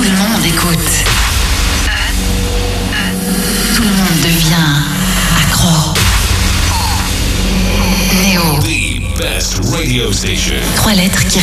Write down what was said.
le monde écoute. Tout le monde devient accro. Néo. The best radio station. 3 lettres qui